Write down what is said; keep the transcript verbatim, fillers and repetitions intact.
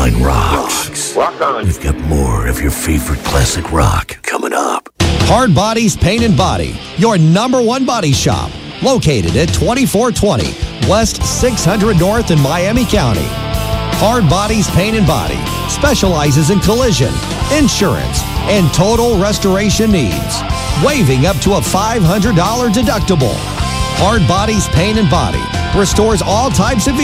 like rocks. Rock on. We've got more of your favorite classic rock coming up. Hard Bodies Paint and Body, your number one body shop, located at twenty-four twenty West six hundred North in Miami County. Hard Bodies Paint and Body specializes in collision, insurance, and total restoration needs, waiving up to a five hundred dollars deductible. Hard Bodies Paint and Body restores all types of